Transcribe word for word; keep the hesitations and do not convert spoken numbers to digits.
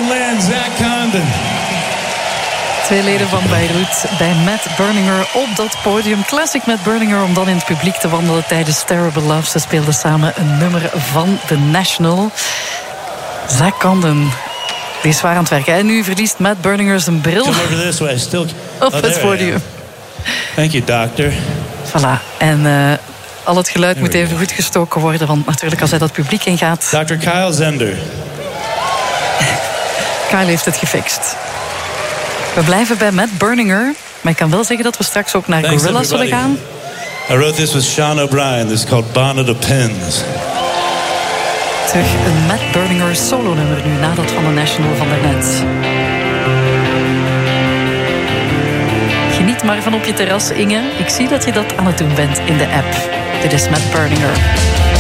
and land Zach Condon. Twee leden van Beirut bij Matt Berninger op dat podium. Classic Matt Berninger om dan in het publiek te wandelen tijdens Terrible Love. Ze speelden samen een nummer van The National. Zach Condon, die is zwaar aan het werken. En nu verliest Matt Berninger zijn bril Come over this way. Still... op oh, het podium. Thank you, doctor. Voilà. En uh, al het geluid moet even goed gestoken worden. Want natuurlijk als hij dat publiek ingaat... dokter Kyle Zender. Kyle heeft het gefixt. We blijven bij Matt Berninger. Maar ik kan wel zeggen dat we straks ook naar Thanks, Gorillaz zullen gaan. I wrote this with Sean O'Brien. This is called Bonnet of Pins. Terug een Matt Berninger solo-nummer nu, na dat van de National van daarnet. Geniet maar van op je terras, Inge. Ik zie dat je dat aan het doen bent in de app. Dit is Matt Berninger.